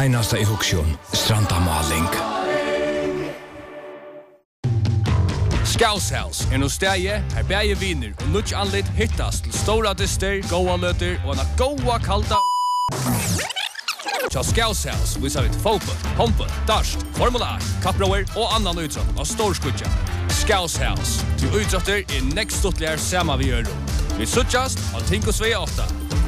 Einasta I hugsion, strandamaling. Scouse House nu stæje, her bæje viner og nudge anlit hittast til stora dyster, goa løter og en goa kalda. Tja Scouse House visar vi fotboll, håndboll, darst, Formula 1, kapproer og annan utrått av storskudja. Scouse House, til utråtter next stutligar sama vi gjør. Vi suttjast av Tinkosvei 8.